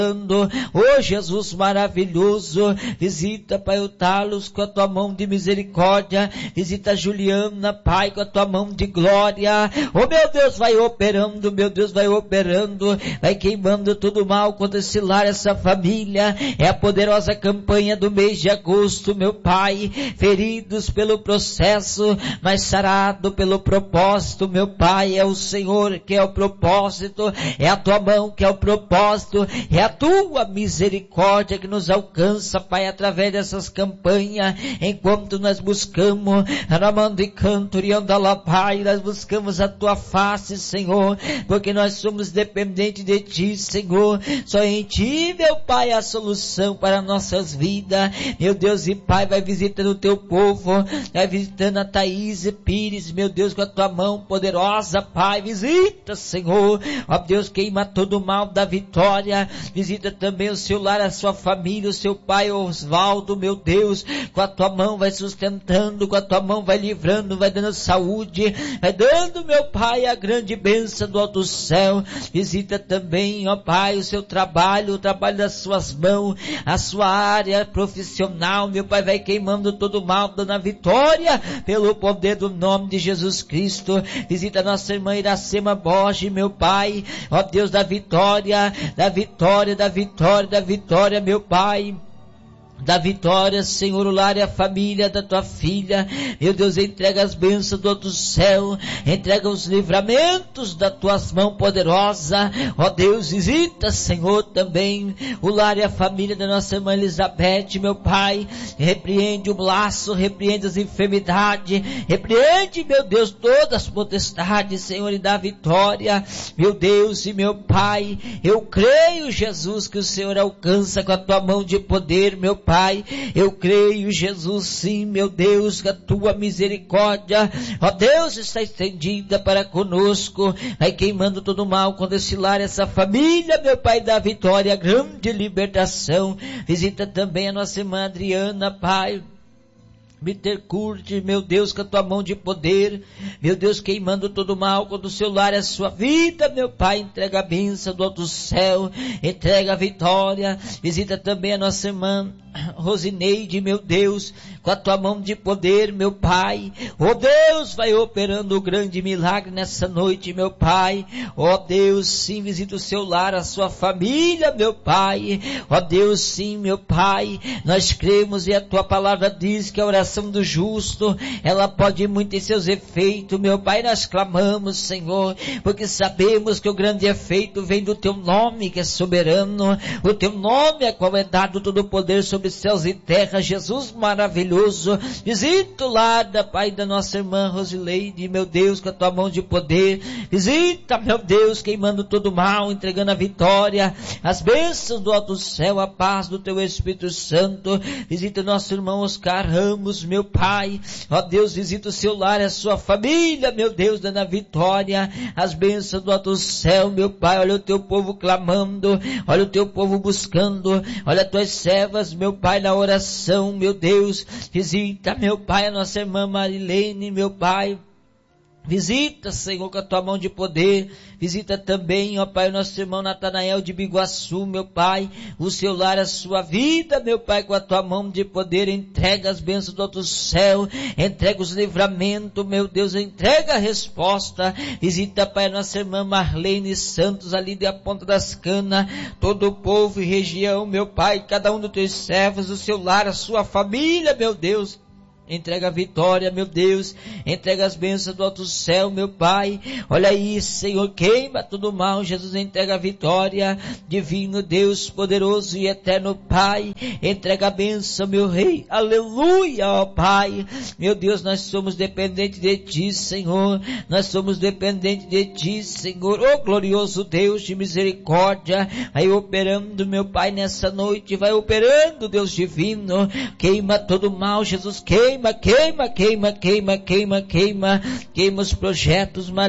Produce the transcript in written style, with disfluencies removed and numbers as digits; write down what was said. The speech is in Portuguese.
Oh Jesus maravilhoso, visita, Pai, o Talos com a tua mão de misericórdia, visita a Juliana, Pai, com a tua mão de glória. Oh meu Deus, vai operando, meu Deus, vai operando, vai queimando todo mal contra esse lar, essa família. É a poderosa campanha do mês de agosto, meu Pai, feridos pelo processo, mas sarado pelo propósito, meu Pai. É o Senhor que é o propósito, é a tua mão que é o propósito, é a tua misericórdia que nos alcança, Pai, através dessas campanhas, enquanto nós buscamos, Pai, nós buscamos a tua face, Senhor, porque nós somos dependentes de ti, Senhor. Só em ti, meu Pai, a solução para nossas vidas, meu Deus. E Pai, vai visitando o teu povo, vai visitando a Thaís Pires, meu Deus, com a tua mão poderosa, Pai, visita, Senhor, ó Deus, queima todo o mal da Vitória, visita também o seu lar, a sua família, o seu pai Osvaldo, meu Deus, com a tua mão vai sustentando, com a tua mão vai livrando, vai dando saúde, vai dando, meu Pai, a grande bênção do alto céu. Visita também, ó Pai, o seu trabalho, o trabalho das suas mãos, a sua área profissional, meu Pai, vai queimando todo o mal, dando a vitória, pelo poder do nome de Jesus Cristo. Visita nossa irmã Iracema Borges, meu Pai, ó Deus da vitória, da vitória, da vitória, da vitória, meu Pai. Da vitória, Senhor, o lar e a família da tua filha, meu Deus, entrega as bênçãos do outro céu, entrega os livramentos das tuas mãos poderosas, ó Deus, visita, Senhor, também o lar e a família da nossa irmã Elizabeth, meu Pai, repreende o laço, repreende as enfermidades, repreende, meu Deus, todas as potestades, Senhor, e dá vitória, meu Deus e meu Pai. Eu creio, Jesus, que o Senhor alcança com a tua mão de poder, meu Pai. Eu creio, Jesus, sim, meu Deus, que a tua misericórdia, ó Deus, está estendida para conosco, vai queimando todo o mal contra esse lar, essa família, meu Pai, da vitória, grande libertação. Visita também a nossa irmã Adriana, Pai, Bittercourt, meu Deus, com a tua mão de poder, meu Deus, queimando todo o mal contra o seu lar, a sua vida, meu Pai, entrega a bênção do alto céu, entrega a vitória. Visita também a nossa irmã Rosineide, meu Deus, com a tua mão de poder, meu Pai, ó Deus, vai operando o grande milagre nessa noite, meu Pai, ó Deus, sim, visita o seu lar, a sua família, meu Pai, ó Deus, sim, meu Pai, nós cremos e a tua palavra diz que a oração do justo, ela pode muito em seus efeitos, meu Pai. Nós clamamos, Senhor, porque sabemos que o grande efeito vem do teu nome, que é soberano, o teu nome a qual é dado todo o poder sobre céus e terra. Jesus maravilhoso, visita o lar da Pai da nossa irmã Rosileide, meu Deus, com a tua mão de poder, visita, meu Deus, queimando todo o mal, entregando a vitória, as bênçãos do alto céu, a paz do teu Espírito Santo. Visita nosso irmão Oscar Ramos, meu Pai, ó Deus, visita o seu lar, a sua família, meu Deus, dando a vitória, as bênçãos do alto céu, meu Pai. Olha o teu povo clamando, olha o teu povo buscando, olha as tuas servas, meu Pai, na oração, meu Deus. Visita, meu Pai, a nossa irmã Marilene, meu Pai. Visita, Senhor, com a tua mão de poder. Visita também, ó Pai, o nosso irmão Natanael de Biguaçu, meu Pai, o seu lar, a sua vida, meu Pai, com a tua mão de poder. Entrega as bênçãos do outro céu, entrega os livramentos, meu Deus, entrega a resposta. Visita, Pai, a nossa irmã Marlene Santos, ali da Ponta das Canas, todo o povo e região, meu Pai, cada um dos teus servos, o seu lar, a sua família, meu Deus. Entrega a vitória, meu Deus, entrega as bênçãos do alto céu, meu Pai. Olha aí, Senhor, queima todo mal. Jesus, entrega a vitória, divino Deus, poderoso e eterno Pai. Entrega a bênção, meu Rei, aleluia, ó Pai. Meu Deus, nós somos dependentes de Ti, Senhor, nós somos dependentes de Ti, Senhor, ó glorioso Deus de misericórdia. Vai operando, meu Pai, nessa noite, vai operando, Deus divino. Queima todo mal, Jesus, queima os projetos malignos.